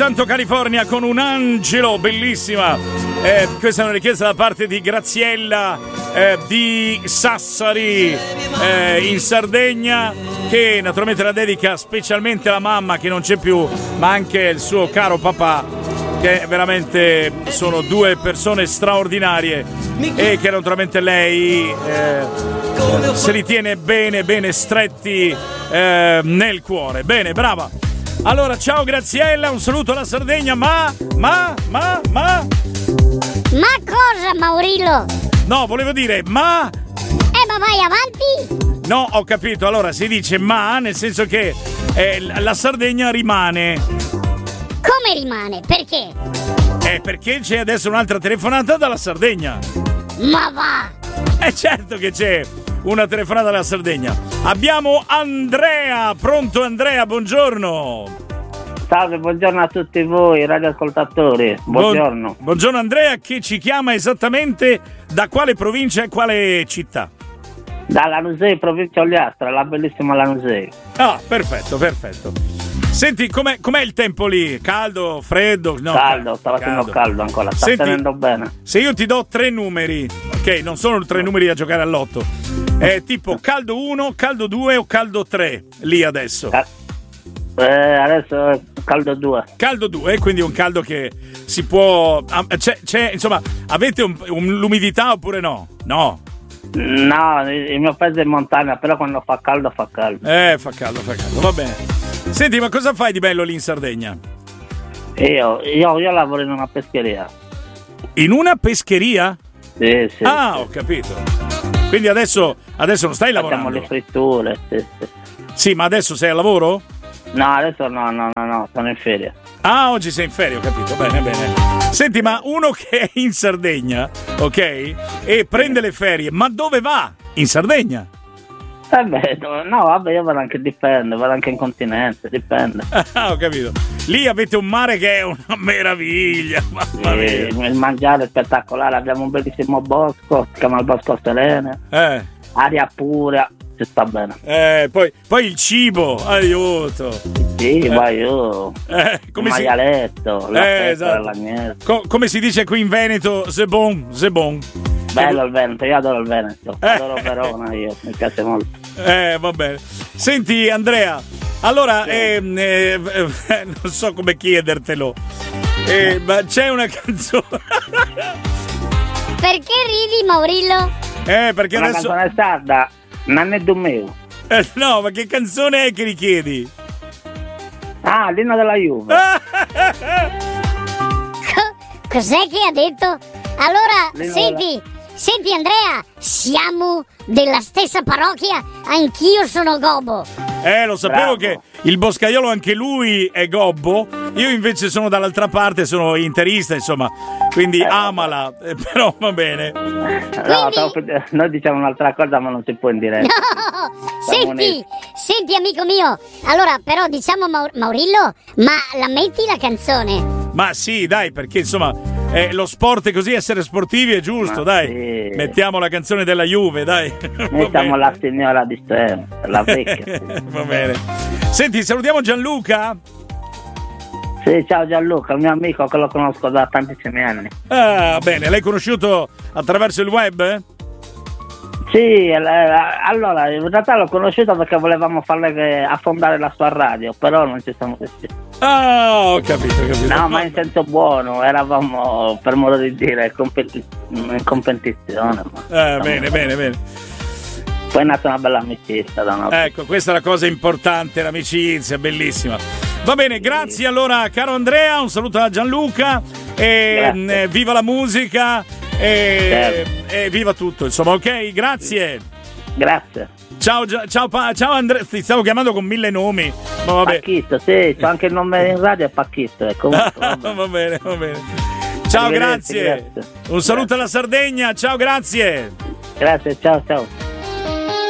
Santo California con un angelo, bellissima. Questa è una richiesta da parte di Graziella di Sassari in Sardegna, che naturalmente la dedica specialmente alla mamma che non c'è più, ma anche il suo caro papà, che veramente sono due persone straordinarie e che naturalmente lei se li tiene bene bene stretti nel cuore. Bene, brava. Allora, ciao Graziella, un saluto alla Sardegna. Ma cosa, Maurillo? No, volevo dire ma vai avanti? No, ho capito. Allora si dice ma nel senso che la Sardegna rimane. Come rimane? Perché? Perché c'è adesso un'altra telefonata dalla Sardegna. Ma va! Certo che c'è una telefonata dalla Sardegna. Abbiamo Andrea. Pronto Andrea, buongiorno. Salve, buongiorno a tutti voi radioascoltatori. Buongiorno. Buongiorno Andrea, che ci chiama esattamente da quale provincia e quale città? Da Lanusei, provincia Ogliastra, la bellissima Lanusei. Ah, perfetto. Senti, com'è il tempo lì? Caldo, freddo? No, caldo, sta facendo caldo ancora, sta tenendo bene. Se io ti do 3 numeri, ok, non sono 3 numeri da giocare all'otto, è tipo caldo 1, caldo 2 o caldo 3 lì adesso? Adesso è caldo 2. Caldo 2, quindi un caldo che si può... C'è insomma, avete l'umidità oppure no? No. No, il mio paese è in montagna, però quando fa caldo, fa caldo. Fa caldo, va bene. Senti, ma cosa fai di bello lì in Sardegna? Io lavoro in una pescheria. In una pescheria? Sì. Ah, ho capito. Quindi adesso non stai lavorando? Facciamo le fritture, sì. Sì, ma adesso sei al lavoro? No, adesso no, sono in ferie. Ah, oggi sei in ferie, ho capito, bene. Senti, ma uno che è in Sardegna, ok? E prende le ferie, ma dove va? In Sardegna? Io vado anche, dipende, vado anche in continente, dipende. Ah, ho capito. Lì avete un mare che è una meraviglia, mamma mia. Il mangiare è spettacolare, abbiamo un bellissimo bosco, si chiama il Bosco Serene. Aria pura, ci sta bene. Poi il cibo, aiuto. Sì, vai io. Il maialetto, la fetta, esatto. l'agnello. Come si dice qui in Veneto, c'est bon. Bello il Veneto, io adoro il Veneto. Adoro Verona, io, mi piace molto. Va bene. Senti Andrea, allora non so come chiedertelo, ma c'è una canzone. Perché ridi, Maurillo? Perché una adesso canzone sarda, non è mio. no, ma che canzone è che richiedi? L'inno della Juve. Cos'è che ha detto? Allora, senti Andrea, siamo della stessa parrocchia, anch'io sono gobbo. Lo sapevo. Bravo. Che il boscaiolo anche lui è gobbo, io invece sono dall'altra parte, sono interista, insomma, quindi amala, però va bene. Noi diciamo un'altra cosa, ma non si può in diretta. No, senti amico mio, allora però diciamo Maurillo, ma la metti la canzone? Ma sì, dai, perché insomma lo sport è così, essere sportivi è giusto, dai. Sì. Mettiamo la canzone della Juve, dai. Mettiamo la signora di sempre, la vecchia. Va bene. Senti, salutiamo Gianluca. Sì, ciao Gianluca, il mio amico che lo conosco da tantissimi anni. Ah, bene, l'hai conosciuto attraverso il web? Sì, allora in realtà l'ho conosciuto perché volevamo farle affondare la sua radio, però non ci siamo riusciti. Ah, ho capito. No, ma in senso buono, eravamo, per modo di dire, in competizione. Bene. Poi è nata una bella amicizia da una... Ecco, questa è la cosa importante, l'amicizia, bellissima. Va bene, grazie allora caro Andrea, un saluto a Gianluca e viva la musica e viva tutto, insomma, ok? Grazie. Ciao Andrea, ti stavo chiamando con 1000 nomi. Ma vabbè. Pacchito, sì, c'è anche il nome in radio, è Pacchito. Va bene. Ciao, grazie. Un saluto alla Sardegna, ciao, grazie. Grazie, ciao.